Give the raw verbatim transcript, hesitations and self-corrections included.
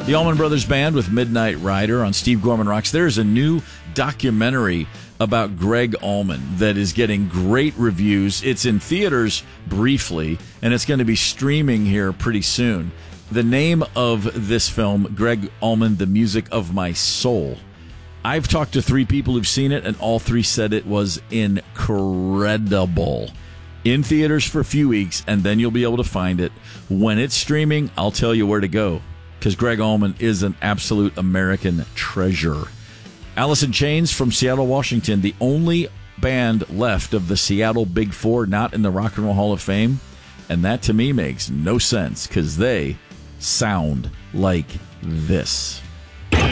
The Allman Brothers Band with Midnight Rider on Steve Gorman Rocks. There's a new documentary about Gregg Allman that is getting great reviews. It's in theaters briefly, and it's going to be streaming here pretty soon. The name of this film, Gregg Allman, The Music of My Soul. I've talked to three people who've seen it, and all three said it was incredible. In theaters for a few weeks, and then you'll be able to find it. When it's streaming, I'll tell you where to go, because Gregg Allman is an absolute American treasure. Alice in Chains from Seattle, Washington, the only band left of the Seattle Big Four not in the Rock and Roll Hall of Fame. And that, to me, makes no sense, because they sound like this.